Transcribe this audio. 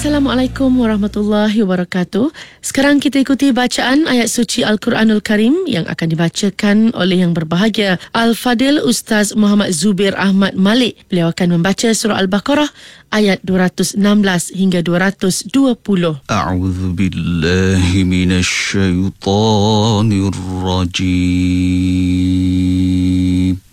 Assalamualaikum warahmatullahi wabarakatuh. Sekarang kita ikuti bacaan ayat suci Al-Quranul Karim yang akan dibacakan oleh yang berbahagia Al-Fadil Ustaz Muhammad Zubir Ahmad Malik. Beliau akan membaca surah Al-Baqarah ayat 216 hingga 220. A'udzu billahi minasyaitonir rajim.